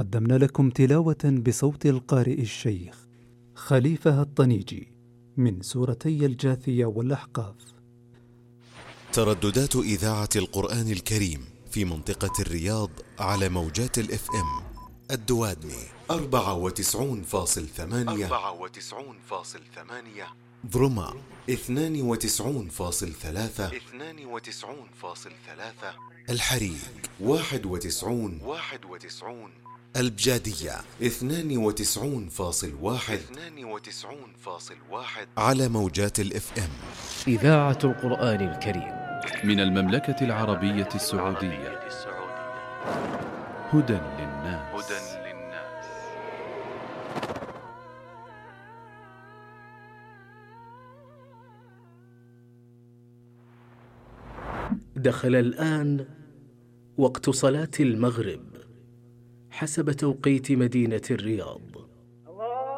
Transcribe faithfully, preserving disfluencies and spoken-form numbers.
قدمنا لكم تلاوة بصوت القارئ الشيخ خليفة الطنيجي من سورتي الجاثية والأحقاف. ترددات إذاعة القرآن الكريم في منطقة الرياض على موجات الاف ام الدوادمي أربعة وتسعين فاصل ثمانية أربعة وتسعين فاصل ثمانية، ضرما اثنان وتسعين فاصل ثلاثة اثنان وتسعين فاصل ثلاثة، الحريق واحد وتسعين واحد وتسعين، البجادية اثنان وتسعين فاصل واحد اثنان وتسعين فاصل واحد على موجات الاف ام. إذاعة القرآن الكريم من المملكة العربية السعودية. هدى للناس. هدى للناس. دخل الآن وقت صلاة المغرب حسب توقيت مدينة الرياض.